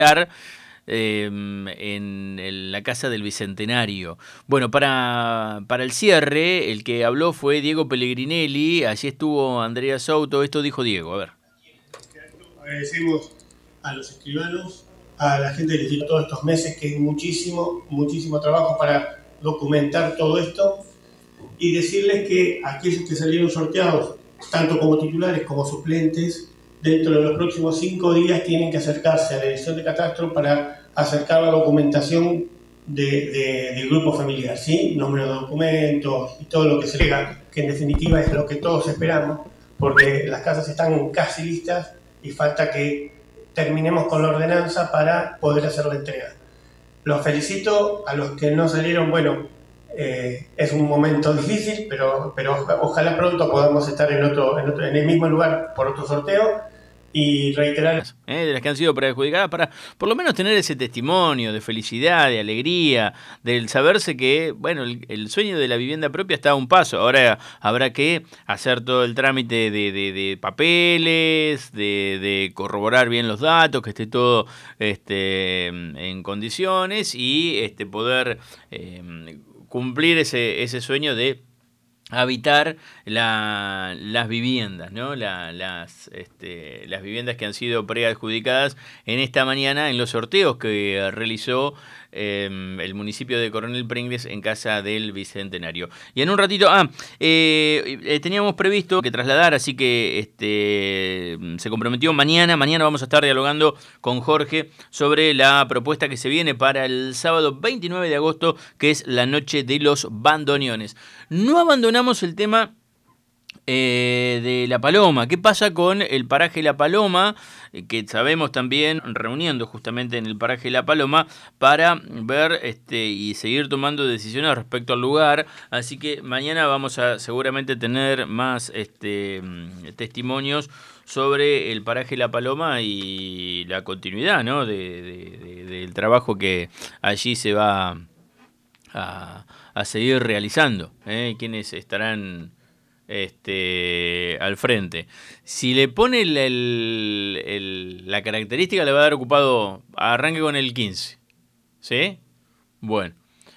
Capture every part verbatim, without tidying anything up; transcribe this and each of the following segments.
Eh, en el, la Casa del Bicentenario. Bueno, para, para el cierre, el que habló fue Diego Pellegrinelli, allí estuvo Andrea Souto, esto dijo Diego, a ver. Agradecemos a los escribanos, a la gente del instituto todos estos meses, que es muchísimo, muchísimo trabajo para documentar todo esto, y decirles que aquellos que salieron sorteados, tanto como titulares como suplentes, dentro de los próximos cinco días tienen que acercarse a la dirección de catastro para acercar la documentación de, de, del grupo familiar, ¿sí? Número de documentos y todo lo que se lega, que en definitiva es lo que todos esperamos, porque las casas están casi listas y falta que terminemos con la ordenanza para poder hacer la entrega. Los felicito. A los que no salieron, bueno, eh, es un momento difícil, pero, pero ojalá pronto podamos estar en, otro, en, otro, en el mismo lugar por otro sorteo. Y reiterar... ¿Eh? De las que han sido perjudicadas, para por lo menos tener ese testimonio de felicidad, de alegría, del saberse que, bueno, el, el sueño de la vivienda propia está a un paso. Ahora habrá que hacer todo el trámite de, de, de papeles, de, de corroborar bien los datos, que esté todo este, en condiciones y este, poder eh, cumplir ese, ese sueño de habitar la, las viviendas, ¿no? La, las, este, las viviendas que han sido preadjudicadas en esta mañana en los sorteos que realizó eh, el municipio de Coronel Pringles en Casa del Bicentenario. Y en un ratito, ah, eh, teníamos previsto que trasladar, así que este, se comprometió mañana, mañana vamos a estar dialogando con Jorge sobre la propuesta que se viene para el sábado veintinueve de agosto, que es la noche de los bandoneones. No abandonamos el tema eh, de La Paloma. ¿Qué pasa con el paraje La Paloma? Eh, que sabemos también, reuniendo justamente en el paraje La Paloma para ver este, y seguir tomando decisiones respecto al lugar. Así que mañana vamos a seguramente tener más este, testimonios sobre el paraje La Paloma y la continuidad, ¿no? de, de, de, del trabajo que allí se va a, a seguir realizando, ¿eh? Quienes estarán este, al frente. Si le pone el, el, el, la característica, le va a dar ocupado, arranque con el quince, ¿sí? Bueno,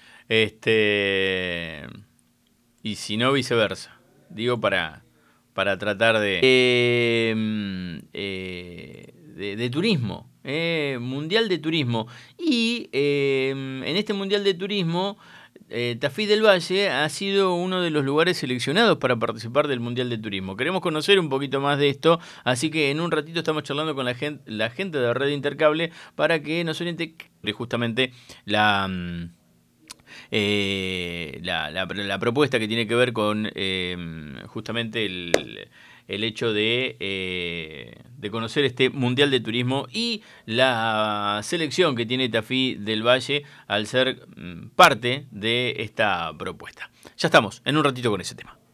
este, y si no, viceversa. Digo para, para tratar de, eh, eh, de, de turismo, eh, mundial de turismo. Y eh, en este mundial de turismo, eh, Tafí del Valle ha sido uno de los lugares seleccionados para participar del mundial de turismo. Queremos conocer un poquito más de esto, así que en un ratito estamos charlando con la gente, la gente de Red Intercable para que nos oriente justamente la... Eh, la, la, la propuesta que tiene que ver con eh, justamente el, el hecho de, eh, de conocer este Mundial de Turismo y la selección que tiene Tafí del Valle al ser parte de esta propuesta. Ya estamos, en un ratito con ese tema.